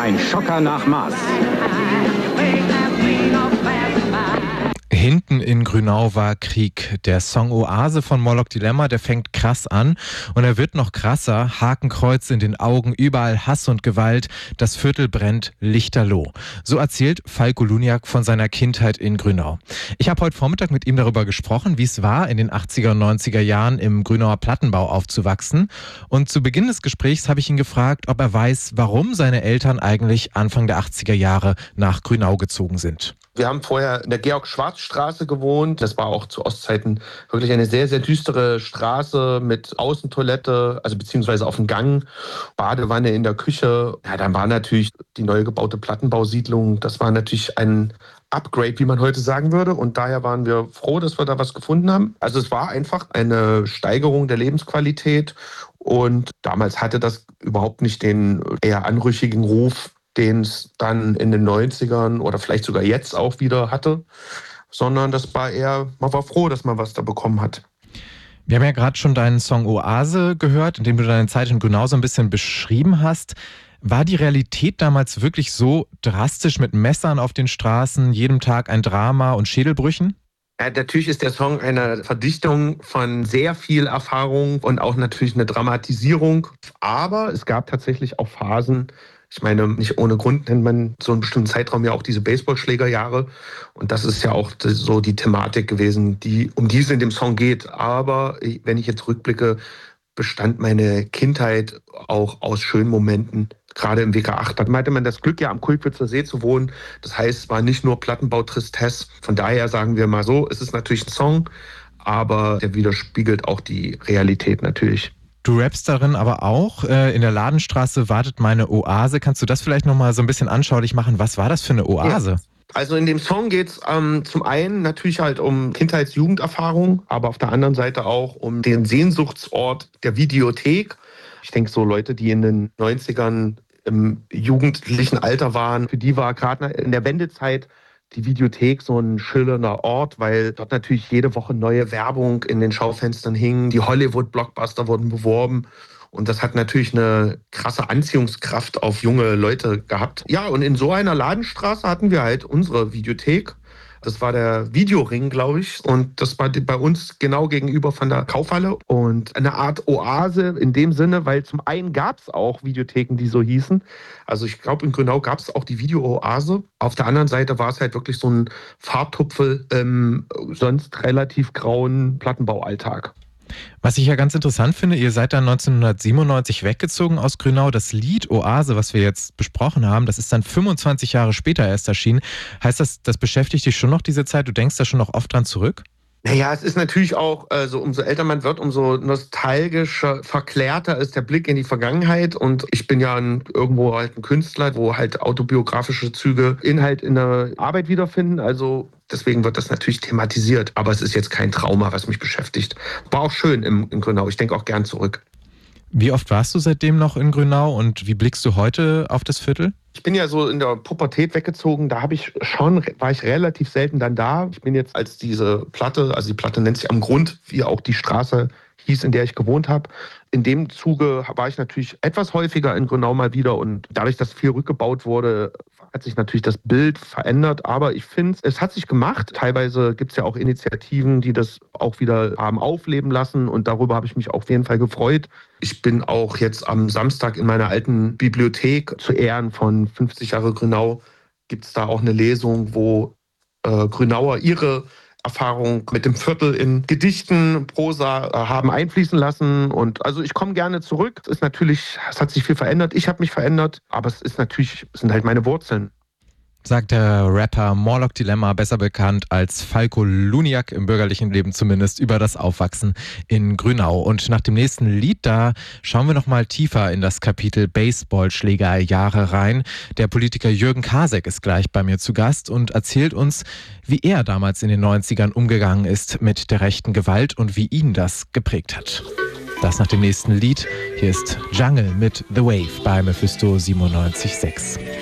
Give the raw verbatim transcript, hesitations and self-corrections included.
Ein Schocker nach Maß. Hinten in Grünau war Krieg. Der Song Oase von Morlock Dilemma, der fängt krass an und er wird noch krasser. Hakenkreuz in den Augen, überall Hass und Gewalt. Das Viertel brennt lichterloh. So erzählt Falko Luniak von seiner Kindheit in Grünau. Ich habe heute Vormittag mit ihm darüber gesprochen, wie es war, in den achtziger und neunziger Jahren im Grünauer Plattenbau aufzuwachsen. Und zu Beginn des Gesprächs habe ich ihn gefragt, ob er weiß, warum seine Eltern eigentlich Anfang der achtziger Jahre nach Grünau gezogen sind. Wir haben vorher in der Georg-Schwarz-Straße gewohnt. Das war auch zu Ostzeiten wirklich eine sehr, sehr düstere Straße mit Außentoilette, also beziehungsweise auf dem Gang, Badewanne in der Küche. Ja, dann war natürlich die neu gebaute Plattenbausiedlung, das war natürlich ein Upgrade, wie man heute sagen würde. Und daher waren wir froh, dass wir da was gefunden haben. Also es war einfach eine Steigerung der Lebensqualität. Und damals hatte das überhaupt nicht den eher anrüchigen Ruf, den es dann in den neunzigern oder vielleicht sogar jetzt auch wieder hatte, sondern das war eher, man war froh, dass man was da bekommen hat. Wir haben ja gerade schon deinen Song Oase gehört, in dem du deine Zeit in Grünau so ein bisschen beschrieben hast. War die Realität damals wirklich so drastisch mit Messern auf den Straßen, jedem Tag ein Drama und Schädelbrüchen? Ja, natürlich ist der Song eine Verdichtung von sehr viel Erfahrung und auch natürlich eine Dramatisierung. Aber es gab tatsächlich auch Phasen, ich meine, nicht ohne Grund nennt man so einen bestimmten Zeitraum ja auch diese Baseballschlägerjahre. Und das ist ja auch so die Thematik gewesen, die, um die es in dem Song geht. Aber wenn ich jetzt rückblicke, bestand meine Kindheit auch aus schönen Momenten. Gerade im W K acht da hatte man das Glück, ja am Kulkwitzer See zu wohnen. Das heißt, es war nicht nur Plattenbau-Tristesse. Von daher sagen wir mal so, es ist natürlich ein Song, aber der widerspiegelt auch die Realität natürlich. Du rappst darin aber auch, äh, in der Ladenstraße wartet meine Oase. Kannst du das vielleicht nochmal so ein bisschen anschaulich machen? Was war das für eine Oase? Ja. Also in dem Song geht es ähm, zum einen natürlich halt um Kindheits-Jugenderfahrung, aber auf der anderen Seite auch um den Sehnsuchtsort der Videothek. Ich denke, so Leute, die in den neunzigern im jugendlichen Alter waren, für die war gerade in der Wendezeit die Videothek so ein schillernder Ort, weil dort natürlich jede Woche neue Werbung in den Schaufenstern hing. Die Hollywood-Blockbuster wurden beworben. Und das hat natürlich eine krasse Anziehungskraft auf junge Leute gehabt. Ja, und in so einer Ladenstraße hatten wir halt unsere Videothek. Das war der Videoring, glaube ich. Und das war bei uns genau gegenüber von der Kaufhalle. Und eine Art Oase in dem Sinne, weil zum einen gab es auch Videotheken, die so hießen. Also ich glaube, in Grünau gab es auch die Video-Oase. Auf der anderen Seite war es halt wirklich so ein Farbtupfel im sonst relativ grauen Plattenbaualltag. Was ich ja ganz interessant finde, ihr seid dann neunzehnhundertsiebenundneunzig weggezogen aus Grünau. Das Lied Oase, was wir jetzt besprochen haben, das ist dann fünfundzwanzig Jahre später erst erschienen. Heißt das, das beschäftigt dich schon noch diese Zeit? Du denkst da schon noch oft dran zurück? Naja, es ist natürlich auch, also umso älter man wird, umso nostalgischer, verklärter ist der Blick in die Vergangenheit. Und ich bin ja ein, irgendwo halt ein Künstler, wo halt autobiografische Züge Inhalt in der Arbeit wiederfinden. Also deswegen wird das natürlich thematisiert. Aber es ist jetzt kein Trauma, was mich beschäftigt. War auch schön im, in Grünau. Ich denke auch gern zurück. Wie oft warst du seitdem noch in Grünau und wie blickst du heute auf das Viertel? Ich bin ja so in der Pubertät weggezogen, da habe ich schon, war ich relativ selten dann da. Ich bin jetzt als diese Platte, also die Platte nennt sich Am Grund, wie auch die Straße hieß, in der ich gewohnt habe. In dem Zuge war ich natürlich etwas häufiger in Grünau mal wieder und dadurch, dass viel rückgebaut wurde, hat sich natürlich das Bild verändert. Aber ich finde, es hat sich gemacht. Teilweise gibt es ja auch Initiativen, die das auch wieder haben aufleben lassen und darüber habe ich mich auf jeden Fall gefreut. Ich bin auch jetzt am Samstag in meiner alten Bibliothek zu Ehren von fünfzig Jahre Grünau. Gibt es da auch eine Lesung, wo äh, Grünauer ihre Erfahrung mit dem Viertel in Gedichten, Prosa äh, haben einfließen lassen. Und also ich komme gerne zurück. Es ist natürlich, es hat sich viel verändert. Ich habe mich verändert, aber es ist natürlich, es sind halt meine Wurzeln. Sagt der Rapper Morlock Dilemma, besser bekannt als Falko Luniak, im bürgerlichen Leben zumindest, über das Aufwachsen in Grünau. Und nach dem nächsten Lied, da schauen wir noch mal tiefer in das Kapitel Baseballschlägerjahre rein. Der Politiker Jürgen Kasek ist gleich bei mir zu Gast und erzählt uns, wie er damals in den neunzigern umgegangen ist mit der rechten Gewalt und wie ihn das geprägt hat. Das nach dem nächsten Lied. Hier ist Jungle mit The Wave bei Mephisto siebenundneunzig Komma sechs.